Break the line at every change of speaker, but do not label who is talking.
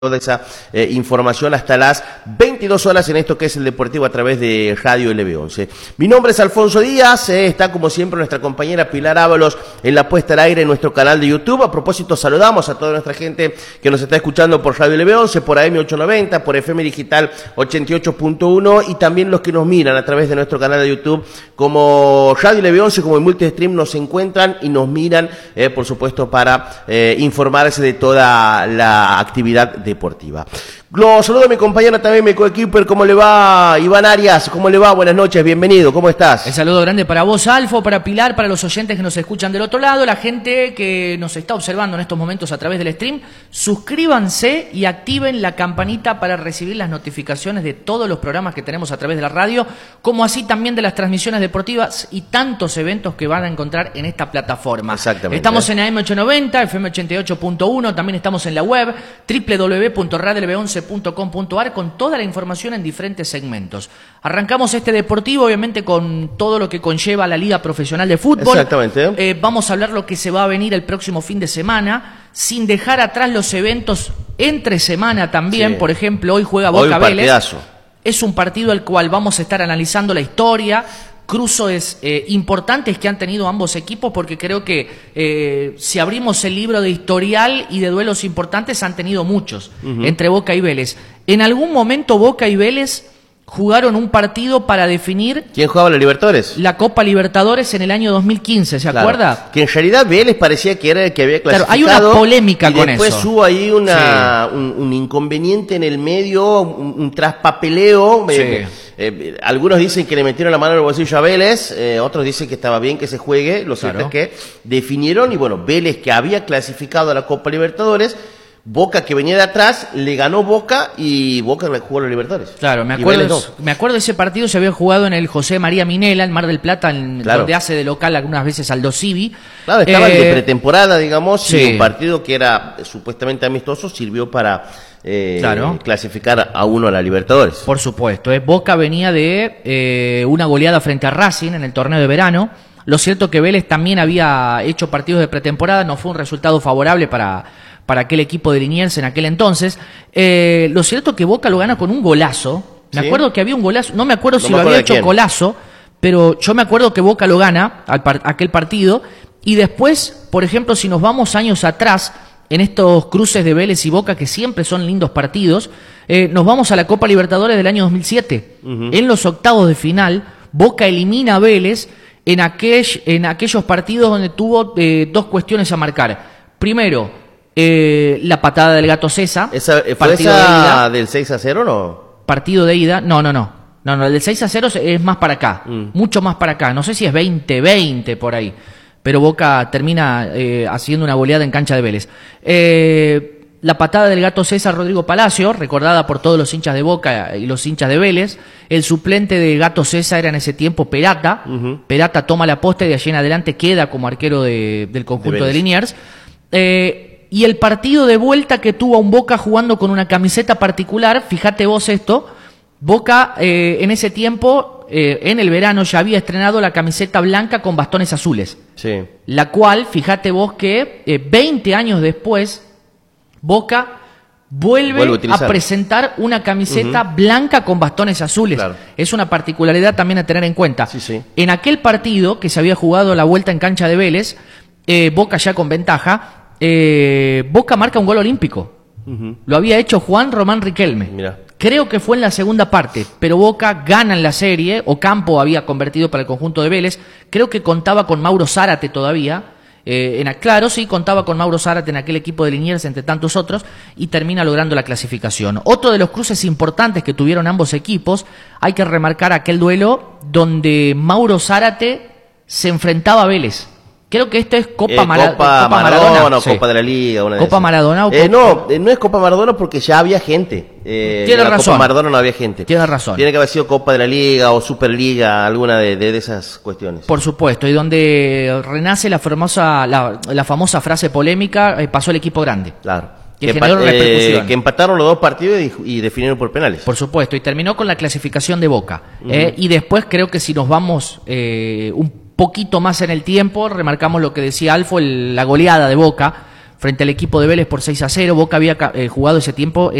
toda esa información hasta las 22 horas en esto que es el Deportivo a través de Radio LB11. Mi nombre es Alfonso Díaz, está como siempre nuestra compañera Pilar Ábalos en la puesta al aire en nuestro canal de YouTube. A propósito, saludamos a toda nuestra gente que nos está escuchando por Radio LB11, por AM 890, por FM Digital 88.1 y también los que nos miran a través de nuestro canal de YouTube como Radio LB11, como en Multistream nos encuentran y nos miran, por supuesto, para informarse de toda la actividad deportiva. Lo saludo a mi compañera también, mi coequiper. ¿Cómo le va, Iván Arias? ¿Cómo le va? Buenas noches, bienvenido, ¿cómo estás?
El saludo grande para vos, Alfo, para Pilar, para los oyentes que nos escuchan del otro lado, la gente que nos está observando en estos momentos a través del stream. Suscríbanse y activen la campanita para recibir las notificaciones de todos los programas que tenemos a través de la radio, como así también de las transmisiones deportivas y tantos eventos que van a encontrar en esta plataforma.
Exactamente.
Estamos en AM 890, FM 88.1, también estamos en la web www.radiolb11.com.ar con toda la información en diferentes segmentos. Arrancamos este deportivo, obviamente, con todo lo que conlleva la Liga Profesional de Fútbol.
Exactamente.
Vamos a hablar lo que se va a venir el próximo fin de semana, sin dejar atrás los eventos entre semana también. Sí. Por ejemplo, hoy juega Boca Vélez. Es un partido al cual vamos a estar analizando la historia, cruces importantes que han tenido ambos equipos, porque creo que si abrimos el libro de historial y de duelos importantes, han tenido muchos entre Boca y Vélez. En algún momento Boca y Vélez jugaron un partido para definir...
¿Quién jugaba la Libertadores?
La Copa Libertadores en el año 2015, ¿se acuerda?
Que en realidad Vélez parecía que era el que había clasificado.
Claro, hay una polémica con eso.
Y después hubo ahí un inconveniente en el medio, un traspapeleo. Sí. Algunos dicen que le metieron la mano en el bolsillo a Vélez, otros dicen que estaba bien que se juegue. Lo cierto es que definieron y bueno, Vélez, que había clasificado a la Copa Libertadores, Boca, que venía de atrás, le ganó Boca y Boca le jugó a los Libertadores.
Claro, me acuerdo de ese partido. Se había jugado en el José María Minela, en Mar del Plata, donde hace de local algunas veces Aldo Civi.
Claro, estaba de pretemporada, digamos, sí. Y un partido que era supuestamente amistoso sirvió para clasificar a uno a la Libertadores.
Por supuesto, Boca venía de una goleada frente a Racing en el torneo de verano. Lo cierto que Vélez también había hecho partidos de pretemporada, no fue un resultado favorable para aquel equipo de Liniers en aquel entonces. Lo cierto que Boca lo gana con un golazo. Me acuerdo que había un golazo, no me acuerdo si lo había hecho Colazo, pero yo me acuerdo que Boca lo gana aquel partido. Y después, por ejemplo, si nos vamos años atrás, en estos cruces de Vélez y Boca, que siempre son lindos partidos, nos vamos a la Copa Libertadores del año 2007. En los octavos de final, Boca elimina a Vélez en aquellos partidos donde tuvo dos cuestiones a marcar. Primero, la patada del Gato César.
¿Fue esa del 6-0 o no?
Partido de ida. No, el del 6-0 es más para acá, mucho más para acá. No sé si es 20-20 por ahí, pero Boca termina haciendo una goleada en cancha de Vélez. La patada del Gato César, Rodrigo Palacio, recordada por todos los hinchas de Boca y los hinchas de Vélez. El suplente de Gato César era en ese tiempo Perata. Perata toma la posta y de allí en adelante queda como arquero del conjunto de Liniers. Y el partido de vuelta que tuvo un Boca jugando con una camiseta particular, fíjate vos esto, Boca en ese tiempo, en el verano, ya había estrenado la camiseta blanca con bastones azules. Sí. La cual, fíjate vos que 20 años después, Boca vuelve a presentar una camiseta blanca con bastones azules. Claro. Es una particularidad también a tener en cuenta. Sí. En aquel partido que se había jugado la vuelta en cancha de Vélez, Boca ya con ventaja, Boca marca un gol olímpico. Lo había hecho Juan Román Riquelme. Mirá. Creo que fue en la segunda parte, pero Boca gana en la serie. Ocampo había convertido para el conjunto de Vélez. Creo que contaba con Mauro Zárate todavía. Contaba con Mauro Zárate en aquel equipo de Liniers, entre tantos otros, y termina logrando la clasificación. Otro de los cruces importantes que tuvieron ambos equipos, hay que remarcar aquel duelo donde Mauro Zárate se enfrentaba a Vélez. Creo que esto es Copa Maradona.
Sí. Copa de la Liga.
Copa Maradona.
No es Copa Maradona porque ya había gente.
Tiene razón.
Copa Maradona no había gente.
Tiene razón.
Tiene que haber sido Copa de la Liga o Superliga, alguna de esas cuestiones.
Por supuesto, y donde renace la famosa frase polémica, pasó el equipo grande. Claro. Que
empataron los dos partidos y definieron por penales.
Por supuesto, y terminó con la clasificación de Boca. Y después creo que si nos vamos un poquito más en el tiempo, remarcamos lo que decía Alfo, la goleada de Boca frente al equipo de Vélez por 6-0. Boca había jugado ese tiempo